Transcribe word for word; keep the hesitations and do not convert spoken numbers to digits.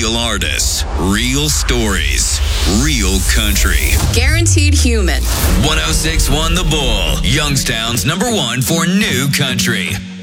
Real artists, real stories, real country. Guaranteed human. one oh six point one The Bull, Youngstown's number one for new country.